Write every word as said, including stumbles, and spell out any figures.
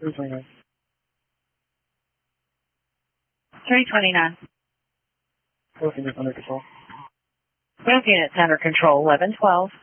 three twenty-nine. three twenty-nine. Both units under control. Both units under control, eleven twelve.